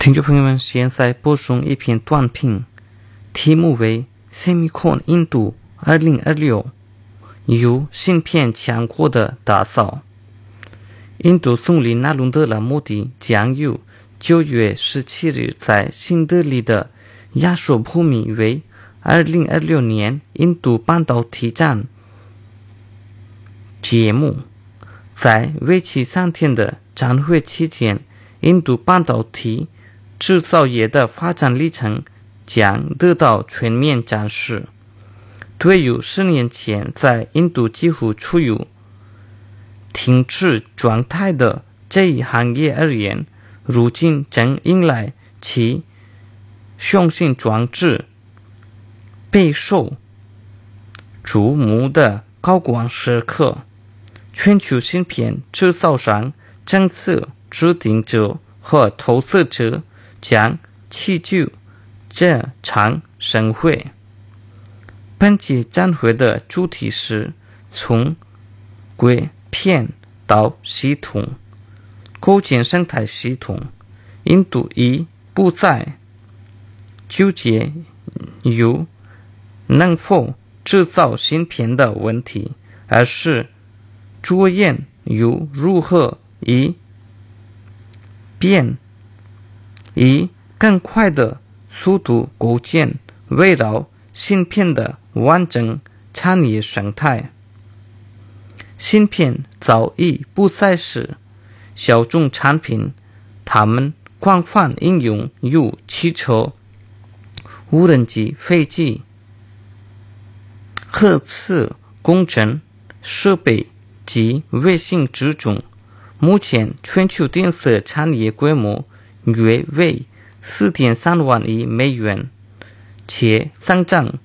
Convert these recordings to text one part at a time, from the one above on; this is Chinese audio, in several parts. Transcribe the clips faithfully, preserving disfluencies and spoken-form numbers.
听众朋友们，现在播送一篇短评，题目为 Semicon 印度二零二六由芯片强国的打造。印度总理纳伦德拉莫迪将于九月十七日在新德里的亚索普米为二零二六年印度半导体展揭幕。在为期三天的展会期间，印度半导体制造业的发展历程将得到全面展示。对于十年前在印度几乎处于停滞状态的这一行业而言，如今正迎来其雄心壮志备受瞩目的高光时刻。全球芯片制造商、政策制定者和投资者将齐聚这场盛会。本届展会的主题是从硅片到系统，构建生态系统。印度已不再纠结于能否制造芯片的问题，而是着眼于如何以变以更快的速度构建围绕芯片的完整产业生态。芯片早已不再是小众产品，它们广泛应用于汽车、无人机、飞机、核磁共振设备及卫星之中。目前全球电子产业规模约为 四点三万亿美元，且增长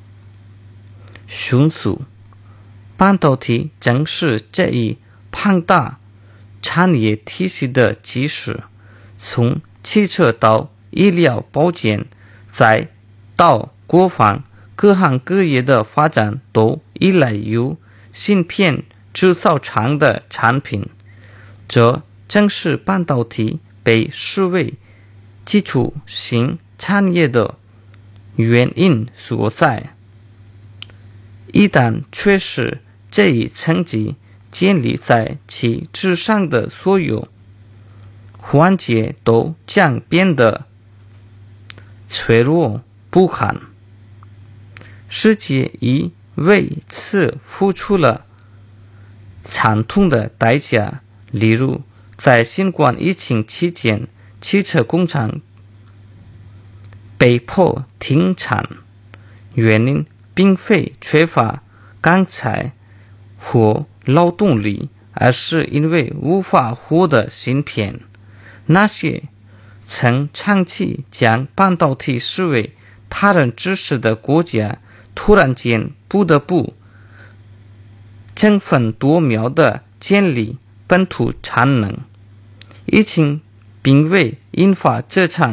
迅速。半导体正是这一庞大产业体系的基石，从汽车到医疗保健，再到国防，各行各业的发展都依赖于芯片制造厂的产品。这正是半导体被视为基础性产业的原因所在。一旦缺失这一层级，建立在其之上的所有环节都将变得脆弱不堪。世界已为此付出了惨痛的代价，例如在新冠疫情期间，汽车工厂被迫停产，原因并非缺乏钢材或劳动力，而是因为无法获得芯片。那些曾长期将半导体视为他人知识的国家，突然间不得不争分夺秒地建立本土产能。疫情并未引发这场